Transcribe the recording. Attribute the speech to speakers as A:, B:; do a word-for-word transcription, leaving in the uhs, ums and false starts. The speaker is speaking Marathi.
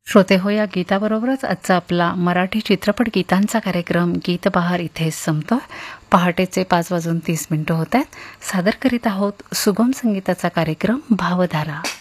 A: श्रोते हो, या गीताबरोबरच आजचा आपला मराठी चित्रपट गीतांचा कार्यक्रम गीतबहार इथेच संपतो. पहाटेचे पाच वाजून तीस मिनिटं होत आहेत. सादर करीत आहोत सुगम संगीताचा कार्यक्रम भावधारा.